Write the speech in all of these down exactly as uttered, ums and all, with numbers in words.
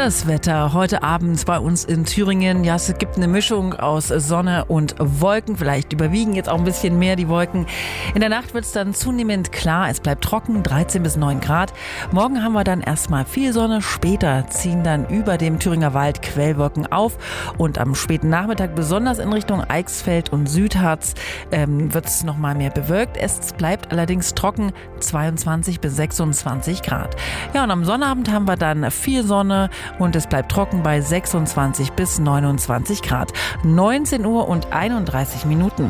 Das Wetter heute Abend bei uns in Thüringen. Ja, es gibt eine Mischung aus Sonne und Wolken. Vielleicht überwiegen jetzt auch ein bisschen mehr die Wolken. In der Nacht wird es dann zunehmend klar. Es bleibt trocken, dreizehn bis neun Grad. Morgen haben wir dann erstmal viel Sonne. Später ziehen dann über dem Thüringer Wald Quellwolken auf. Und am späten Nachmittag, besonders in Richtung Eichsfeld und Südharz, ähm, wird es nochmal mehr bewölkt. Es bleibt allerdings trocken, zweiundzwanzig bis sechsundzwanzig Grad. Ja, und am Sonnabend haben wir dann viel Sonne. Und es bleibt trocken bei sechsundzwanzig bis neunundzwanzig Grad. neunzehn Uhr und einunddreißig Minuten.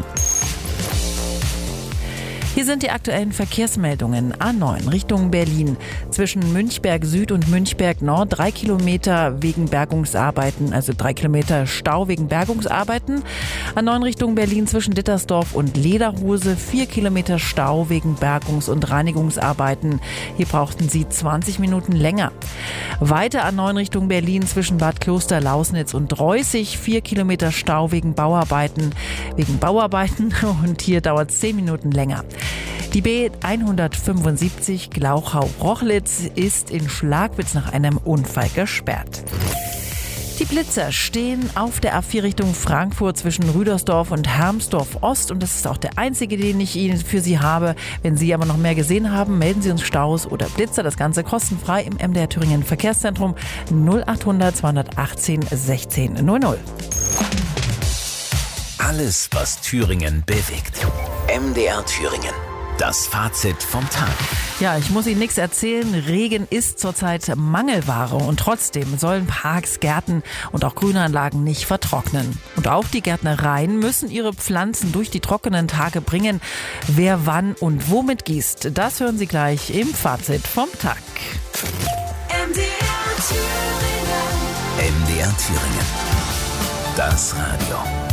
Hier sind die aktuellen Verkehrsmeldungen. A neun Richtung Berlin. Zwischen Münchberg Süd und Münchberg Nord drei Kilometer wegen Bergungsarbeiten, also drei Kilometer Stau wegen Bergungsarbeiten. A neun Richtung Berlin zwischen Dittersdorf und Lederhose vier Kilometer Stau wegen Bergungs- und Reinigungsarbeiten. Hier brauchten Sie zwanzig Minuten länger. Weiter A neun Richtung Berlin zwischen Bad Kloster, Lausnitz und Dreußig vier Kilometer Stau wegen Bauarbeiten. Wegen Bauarbeiten und hier dauert es zehn Minuten länger. Die B hundertfünfundsiebzig Glauchau-Rochlitz ist in Schlagwitz nach einem Unfall gesperrt. Die Blitzer stehen auf der A vier Richtung Frankfurt zwischen Rüdersdorf und Hermsdorf Ost und das ist auch der einzige, den ich Ihnen für Sie habe. Wenn Sie aber noch mehr gesehen haben, melden Sie uns Staus oder Blitzer. Das Ganze kostenfrei im M D R Thüringen Verkehrszentrum null achthundert zweihundertachtzehn sechzehn null null. Alles, was Thüringen bewegt. M D R Thüringen. Das Fazit vom Tag. Ja, ich muss Ihnen nichts erzählen. Regen ist zurzeit Mangelware und trotzdem sollen Parks, Gärten und auch Grünanlagen nicht vertrocknen. Und auch die Gärtnereien müssen ihre Pflanzen durch die trockenen Tage bringen. Wer wann und womit gießt, das hören Sie gleich im Fazit vom Tag. M D R Thüringen. M D R Thüringen. Das Radio.